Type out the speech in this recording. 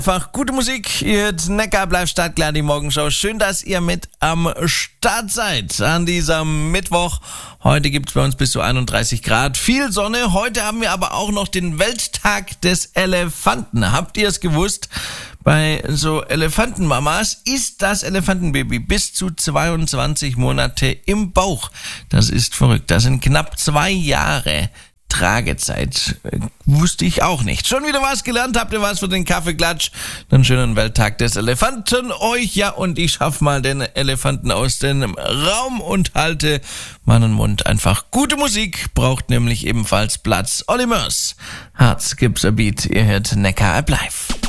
Einfach gute Musik, ihr hört Neckar bleibt startklar, die Morgenshow. Schön, dass ihr mit am Start seid an diesem Mittwoch. Heute gibt's bei uns bis zu 31 Grad, viel Sonne. Heute haben wir aber auch noch den Welttag des Elefanten. Habt ihr es gewusst? Bei so Elefantenmamas ist das Elefantenbaby bis zu 22 Monate im Bauch. Das ist verrückt. Das sind knapp 2 Jahre Tragezeit. Wusste ich auch nicht. Schon wieder was gelernt? Habt ihr was für den Kaffeeklatsch? Dann schönen Welttag des Elefanten euch. Ja, und ich schaff mal den Elefanten aus dem Raum und halte meinen Mund. Einfach gute Musik braucht nämlich ebenfalls Platz. Olly Murs, Hearts gives a beat. Ihr hört Neckar live.